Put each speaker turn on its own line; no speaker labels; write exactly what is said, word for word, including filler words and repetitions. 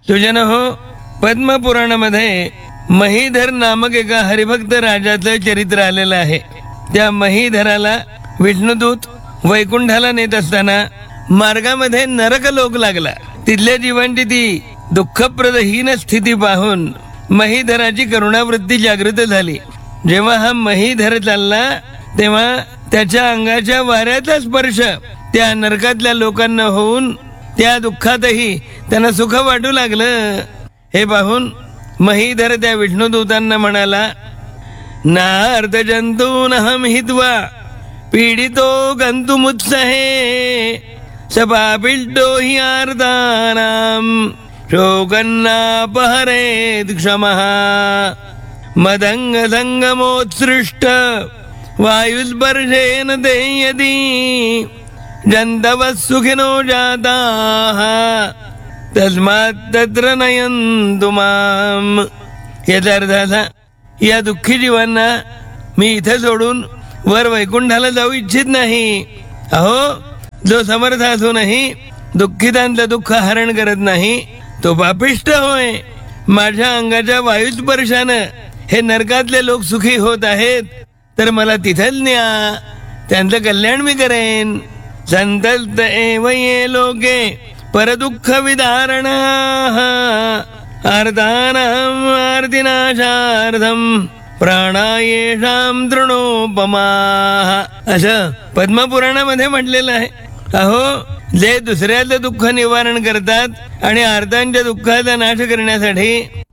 सुजन हो, पद्मपुराणामध्ये महीधर नामक एका हरिभक्त राजाचं चरित्र आलेलं आहे. त्या महीधराला विष्णुदूत वैकुंठाला नेत असताना मार्गामध्ये नरक लोक लागला. तिथल्या जीवांची ती दुःखप्रद हीन स्थिती पाहून महीधराची करुणावृत्ती जागृत झाली. जेव्हा हा महीधर चालला तेव्हा त्याच्या अंगाच्या वाऱ्याचा स्पर्श त्या नरकातल्या लोकांना होऊन त्या दुःखातही त्यांना सुख वाटू लागलं. हे पाहून महीधर त्या विष्णुदूतांना म्हणाला, नार्थ जंतूनहम हित्वा पीडितो गंतुमुत्सहे सपापिष्टो हि आर्तानां शोकन्नापहरेत् क्षमः मदंग संगमोत्सृष्ट वायुस्पर्शेन ते यदि जंतवः सुखिनो जाताः तस्मात् तत्र नयन्तु माम्. याचा अर्थ असा, या दुःखी जीवांना मी इथे सोडून वर वैकुंठाला जाऊ इच्छित नाही. अहो, जो समर्थ असूनही दुःखितांचं दुःख हरण करत नाही तो पापिष्ट होय. माझ्या अंगाच्या वायुस्पर्शानं हे नरकातले लोक सुखी होत आहेत, तर मला तिथेच न्या, त्यांचं कल्याण मी करेन. संतस्त एव ये लोके परदुःख विदारणाः आर्तानां आर्तिनाशार्थं प्राणायेषां तृणोपमाः. असं पद्मपुराणामध्ये म्हटलेलं आहे. अहो, जे दुसऱ्याचं दुःख निवारण करतात आणि आर्तांच्या दुःखाचा नाश करण्यासाठी